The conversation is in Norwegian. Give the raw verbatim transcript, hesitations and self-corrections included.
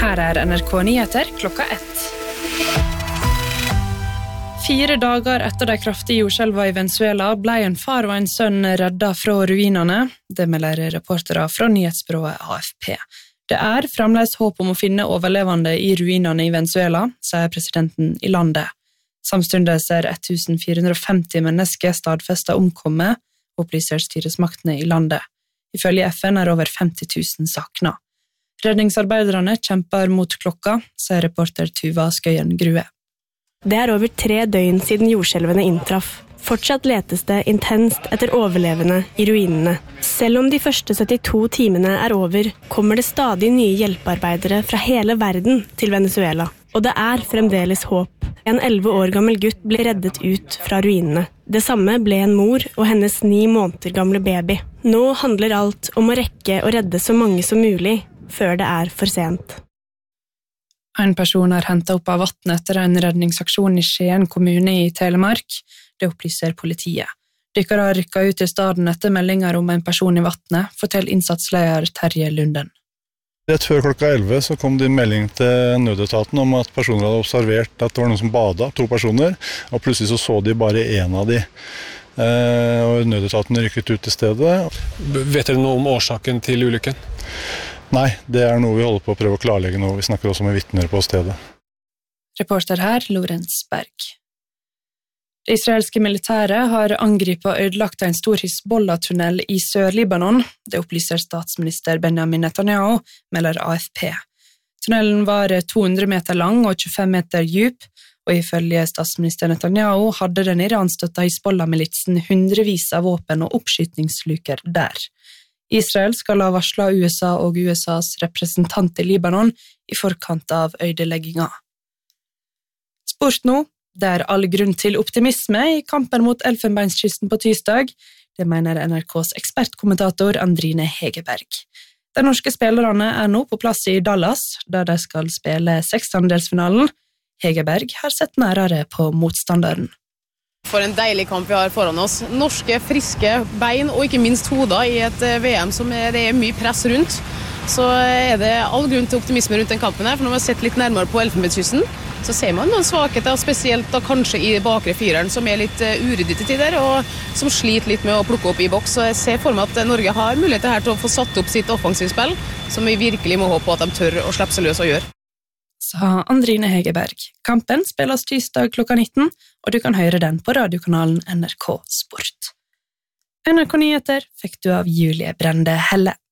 Her er N R K Nyheter klokka ett. Fire dager etter de kraftige jordskjelvene i Venezuela ble en far og en sønn reddet fra ruinene. Det melder reportere fra nyhetsbyrået A F P. Det er fremdeles håp om å finne overlevende i ruinene i Venezuela, sier presidenten i landet. Samtidig er fjorten hundre og femti mennesker stadfestet omkommet, opplyser styresmaktene i landet. Ifølge F N er over femti tusen sakna. Redningsarbeiderne kjemper mot klokka, sier reporter Tuva Skøyen Grue. Det er over tre døgn siden jordskjelvene inntraff. Fortsatt letes det intenst etter overlevende i ruinene. Selv om de første syttito timene er over, kommer det stadig nye hjelpearbeidere fra hele verden til Venezuela. Og det er fremdeles håp. En elleve år gammel gutt ble reddet ut fra ruinene. Det samme ble en mor og hennes ni måneder gamle baby. Nå handler alt om å rekke å redde så mange som mulig, før det er for sent. En person er hentet opp av vattnet etter en redningsaksjon i Skien kommune i Telemark. Det opplyser politiet. Dykkere har rykket ut til staden etter meldinger om en person i vattnet, forteller innsatsleder Terje Lunden. Rett før klokka elleve så kom det en melding til nødetaten om at personer hadde observert at det var noen som badet, to personer, og plutselig så så de bare en av de. Og nødetaten rykket ut til stedet. Vet dere noe om årsaken til ulykken? Nei, det er noe vi holder på å prøve å klarlegge nå. Vi snakker også med vitner på stedet. Reporter her, Lorenz Berg. Det israelske militæret har angripet og ødelagt en stor Hizbollah-tunnel i Sør-Libanon. Det opplyser statsminister Benjamin Netanyahu, melder A F P. Tunnelen var to hundre meter lang og tjuefem meter djup, og ifølge statsminister Netanyahu hadde den iranstøtta Hizbollah-militsen hundrevis av våpen og oppskytningsluker der. Israel skal ha varslet U S A og U S A's representant i Libanon i forkant av ødelegginga. Sport nå. Det er all grunn til optimisme i kampen mot Elfenbenskysten på tirsdag. Det mener N R K's ekspertkommentator Andrine Hegerberg. De norske spillerne er nå på plass i Dallas, der de skal spille sekstendedelsfinalen. Hegerberg har sett nærere på motstanderen. For en deilig kamp vi har foran oss. Norske, friske bein og ikke minst hoder i et V M som er, det er mye press rundt. Så er det all grunn til optimisme rundt den kampen her, for når man har sett litt nærmere på Elfenbenskysten, så ser man noen svakheter, spesielt da kanskje i bakre fireren, som er litt uryddig til tider, og som sliter litt med å plukke opp i boks. Så jeg ser for meg at Norge har muligheter her til å få satt opp sitt offensivspill, som vi virkelig må håpe på at de tør å slippe seg løs og gjøre. Sa Andrine Hegerberg. Kampen spilles tirsdag klokka nitten, og du kan høre den på radiokanalen N R K Sport. N R K Nyheter fikk du av Julie Brende Helle.